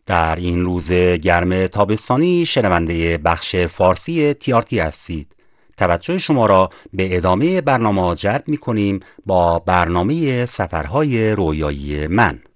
در این روز گرم تابستانی شنونده بخش فارسی TRT هستید. توجه شما را به ادامه برنامه جلب می کنیم با برنامه سفرهای رویایی من.